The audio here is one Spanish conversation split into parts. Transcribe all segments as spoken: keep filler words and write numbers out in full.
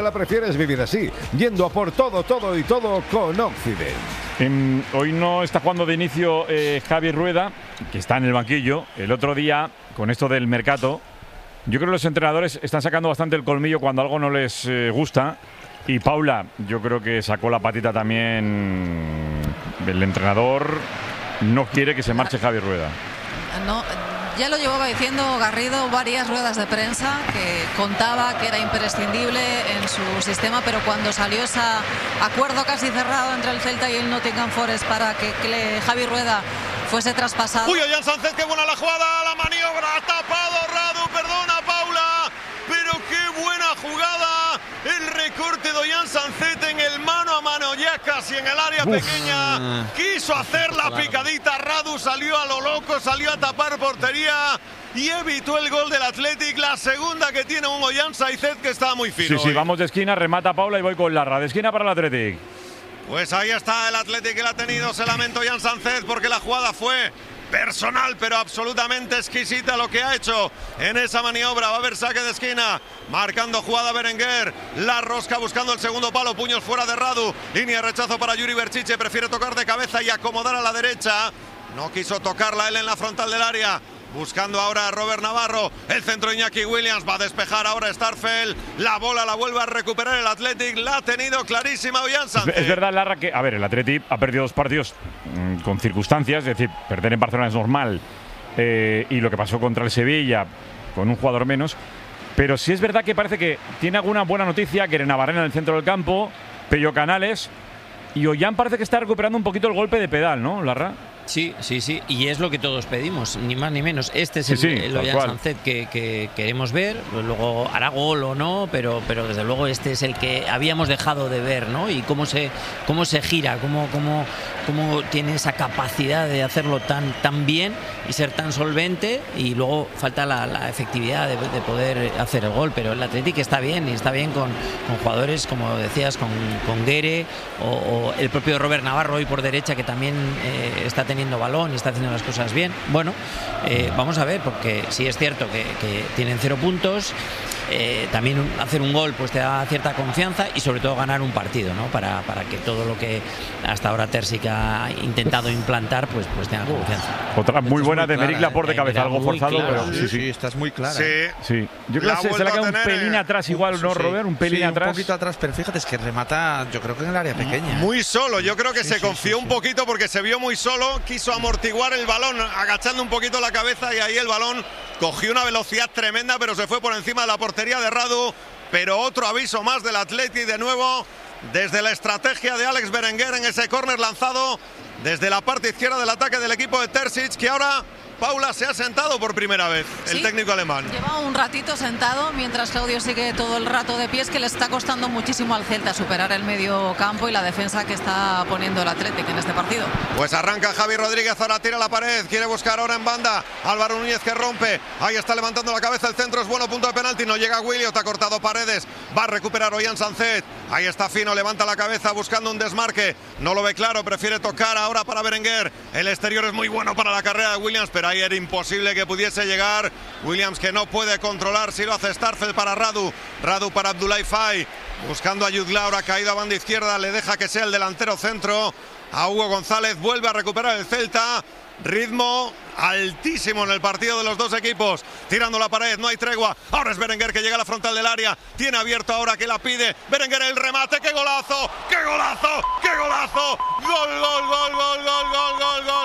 La prefieres vivir así, yendo a por todo, todo y todo con Occident. Eh, hoy no está jugando de inicio eh, Javi Rueda, que está en el banquillo. El otro día, con esto del mercado, yo creo que los entrenadores están sacando bastante el colmillo cuando algo no les eh, gusta. Y Paula, yo creo que sacó la patita también. El entrenador no quiere que se marche Javi Rueda. No, ya lo llevaba diciendo Garrido varias ruedas de prensa, que contaba que era imprescindible en su sistema, pero cuando salió ese acuerdo casi cerrado entre el Celta y el Nottingham Forest para que, que Javi Rueda fuese traspasado. Uy, Ollán Sánchez, qué buena la jugada, la maniobra, ha tapado Radu, perdona Paula, pero qué buena jugada. El recorte de Ollán Sánchez en el mano a mano, ya casi en el área Uf. pequeña. Quiso hacer la picadita, Radu salió a lo loco, salió a tapar portería y evitó el gol del Athletic. La segunda que tiene un Ollán Sánchez que está muy fino. Sí, sí, vamos de esquina, remata Paula y voy con Larra. De esquina para el Athletic. Pues ahí está el Athletic que la ha tenido. Se lamenta Ollán Sánchez porque la jugada fue personal, pero absolutamente exquisita lo que ha hecho en esa maniobra. Va a haber saque de esquina, marcando jugada Berenguer, la rosca buscando el segundo palo, puños fuera de Radu, línea de rechazo para Yuri Berchiche, prefiere tocar de cabeza y acomodar a la derecha, no quiso tocarla él en la frontal del área. Buscando ahora a Robert Navarro, el centro Iñaki Williams, va a despejar ahora Starfel, la bola la vuelve a recuperar el Athletic, la ha tenido clarísima Ollán Sánchez. Es verdad, Larra, que, a ver, el Athletic ha perdido dos partidos mmm, con circunstancias, es decir, perder en Barcelona es normal, eh, y lo que pasó contra el Sevilla, con un jugador menos, pero sí es verdad que parece que tiene alguna buena noticia, que Navarrena en el centro del campo, Pello Canales, y Ollán parece que está recuperando un poquito el golpe de pedal, ¿no, Larra? Sí, sí, sí, y es lo que todos pedimos, ni más ni menos. Este es el, sí, sí, el Ollán Sánchez que, que queremos ver, luego hará gol o no, pero, pero desde luego este es el que habíamos dejado de ver, ¿no? Y cómo se, cómo se gira, cómo, cómo, cómo tiene esa capacidad de hacerlo tan, tan bien y ser tan solvente, y luego falta la, la efectividad de, de poder hacer el gol, pero el Athletic está bien, y está bien con, con jugadores, como decías, con, con Guere o, o el propio Robert Navarro hoy por derecha, que también eh, está teniendo balón y está haciendo las cosas bien. Bueno, eh, vamos a ver, porque sí es cierto que, que tienen cero puntos. Eh, también un, hacer un gol pues te da cierta confianza y sobre todo ganar un partido, ¿no? Para, para que todo lo que hasta ahora Terzic ha intentado implantar pues, pues tenga confianza. Otra muy buena de Meric Laporte de cabeza, algo forzado, clara, pero sí, sí, sí, sí. estás muy clara. Sí, sí. Yo creo que se, se le ha quedado un pelín atrás igual, ¿no, Robert? Un pelín sí, atrás. Un poquito atrás, pero fíjate, es que remata, yo creo que en el área pequeña. Muy solo, yo creo que sí, se sí, confió sí, un sí. poquito porque se vio muy solo, quiso amortiguar el balón agachando un poquito la cabeza y ahí el balón cogió una velocidad tremenda, pero se fue por encima de la portería de Radu. Pero otro aviso más del Athletic de nuevo desde la estrategia de Alex Berenguer en ese córner lanzado desde la parte izquierda del ataque del equipo de Terzic, que ahora Paula se ha sentado por primera vez, el sí, técnico alemán. Lleva un ratito sentado mientras Claudio sigue todo el rato de pies, que le está costando muchísimo al Celta superar el medio campo y la defensa que está poniendo el Athletic en este partido. Pues arranca Javi Rodríguez, ahora tira la pared, quiere buscar ahora en banda, Álvaro Núñez que rompe, ahí está levantando la cabeza, el centro es bueno, punto de penalti, no llega Williot, ha cortado Paredes, va a recuperar Ollán Sánchez, ahí está Fino, levanta la cabeza buscando un desmarque, no lo ve claro, prefiere tocar ahora para Berenguer, el exterior es muy bueno para la carrera de Williams, pero ahí era imposible que pudiese llegar, Williams que no puede controlar, si lo hace Starfel para Radu, Radu para Abdoulaye Faye, buscando a Jude Laura, caído a banda izquierda, le deja que sea el delantero centro, a Hugo González, vuelve a recuperar el Celta, ritmo altísimo en el partido de los dos equipos, tirando la pared, no hay tregua, ahora es Berenguer que llega a la frontal del área, tiene abierto ahora que la pide, Berenguer el remate, ¡qué golazo! ¡Qué golazo! ¡Qué golazo! ¡Gol, gol, gol, gol, gol, gol, gol, gol,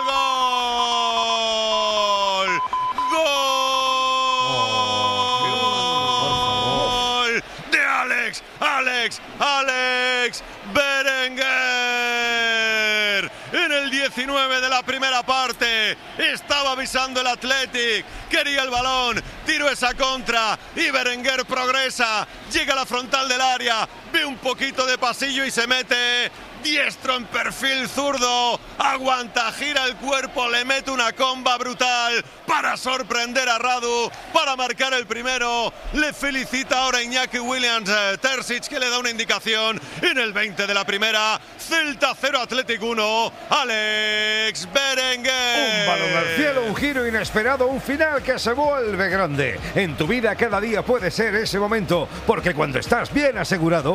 gol! ¡Gol! De Alex, Alex, Alex Berenguer. En el diecinueve de la primera parte estaba avisando el Athletic, quería el balón, tiró esa contra y Berenguer progresa, llega a la frontal del área, ve un poquito de pasillo y se mete diestro en perfil zurdo, aguanta, gira el cuerpo, le mete una comba brutal para sorprender a Radu, para marcar el primero. Le felicita ahora Iñaki Williams, eh, Terzic, que le da una indicación en el veinte de la primera. Celta cero, Athletic uno, Alex Berenguer. Un balón al cielo, un giro inesperado, un final que se vuelve grande. grande. En tu vida cada día puede ser ese momento, porque cuando estás bien asegurado,